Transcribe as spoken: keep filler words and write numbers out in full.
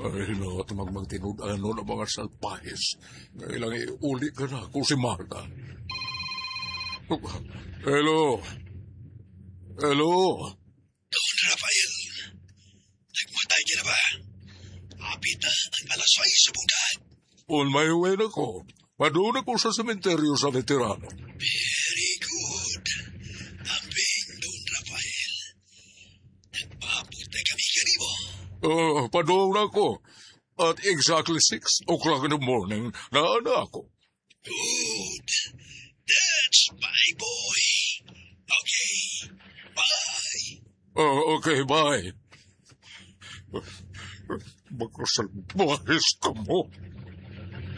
Ay, no, tamang magtinud-ano ng mga salpahis. Kailang iuli ka na kung si Marta. Hello? Hello? Don Rafael, nagmatay ka na ba? Hapit na ang alas sais sa bungad. On my way na ko. Paduna ko sa sementeryo sa veterano. Very good. Amping, Don Rafael. Nagpaabot na kami kanimo. Uh, paduna ko. At exactly six o'clock in the morning, naana ako. Good. That's my boy. Okay. Bye. Uh, okay, bye. Magkasalbahis ka mo.